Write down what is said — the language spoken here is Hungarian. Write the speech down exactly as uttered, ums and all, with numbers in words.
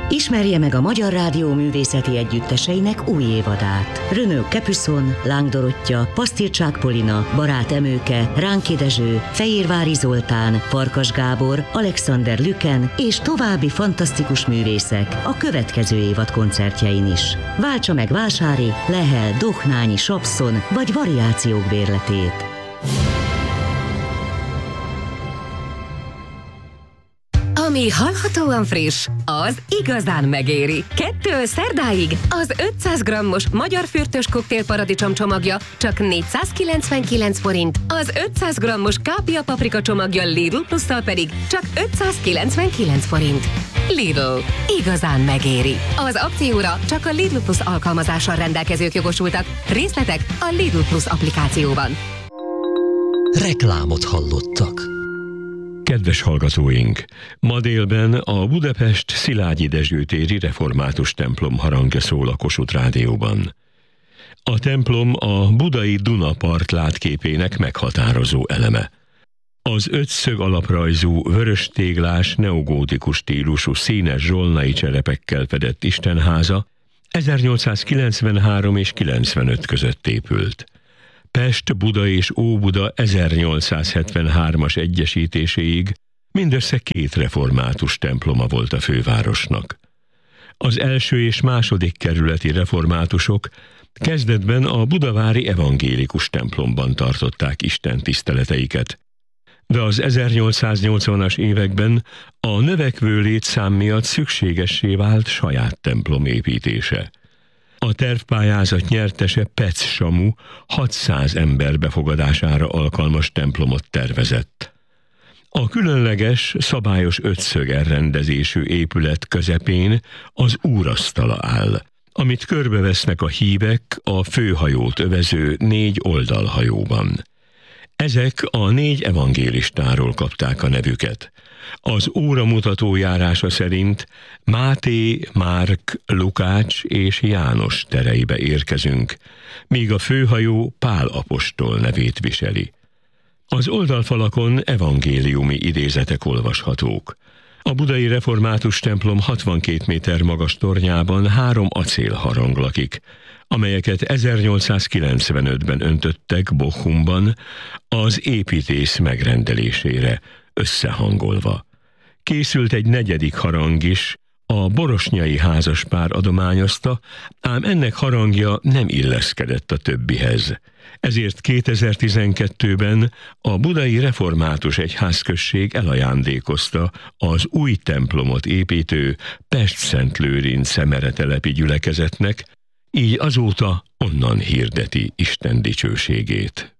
Ismerje meg a Magyar Rádió művészeti együtteseinek új évadát. Renaud Capuçon, Láng Dorottya, Pasztircsák Polina, Barát Emőke, Ránki Dezső, Fehérvári Zoltán, Farkas Gábor, Alexander Lüken és további fantasztikus művészek a következő évad koncertjein is. Váltsa meg Vásári, Lehel, Dohnányi, Sapszon vagy variációk bérletét. Ami hallhatóan friss, az igazán megéri. Kettő szerdáig az ötszáz grammos magyar fürtös koktélparadicsom csomagja csak négyszázkilencvenkilenc forint, az ötszáz grammos kápia paprika csomagja Lidl Plusszal pedig csak ötszázkilencvenkilenc forint. Lidl. Igazán megéri. Az akcióra csak a Lidl Plus alkalmazással rendelkezők jogosultak. Részletek a Lidl Plus applikációban. Reklámot hallottak. Kedves hallgatóink! Ma délben a Budapest Szilágyi Dezső téri református templom harangja szól a Kossuth Rádióban. A templom a budai Dunapart látképének meghatározó eleme. Az ötszög alaprajzú, vöröstéglás, neogótikus stílusú színes zsolnai cserepekkel fedett istenháza ezernyolcszázkilencvenhárom és kilencvenöt között épült. Pest, Buda és Óbuda ezernyolcszázhetvenhármas egyesítéséig mindössze két református temploma volt a fővárosnak. Az első és második kerületi reformátusok kezdetben a budavári evangélikus templomban tartották Isten tiszteleteiket, de az ezernyolcszáznyolcvanas években a növekvő létszám miatt szükségessé vált saját templom építése. A tervpályázat nyertese Pec Samu hatszáz ember befogadására alkalmas templomot tervezett. A különleges, szabályos ötszög elrendezésű épület közepén az úrasztala áll, amit körbevesznek a hívek a főhajót övező négy oldalhajóban. Ezek a négy evangélistáról kapták a nevüket. Az óramutató járása szerint Máté, Márk, Lukács és János tereibe érkezünk, míg a főhajó Pál apostol nevét viseli. Az oldalfalakon evangéliumi idézetek olvashatók. A budai református templom hatvankét méter magas tornyában három acélharang lakik, amelyeket ezernyolcszázkilencvenötben öntöttek Bochumban az építész megrendelésére, összehangolva. Készült egy negyedik harang is, a borosnyai házaspár adományozta, ám ennek harangja nem illeszkedett a többihez. Ezért kétezer-tizenkettőben a budai református egyházközség elajándékozta az új templomot építő Pest-Szentlőrinc-Szemere-telepi gyülekezetnek, így azóta onnan hirdeti Isten dicsőségét.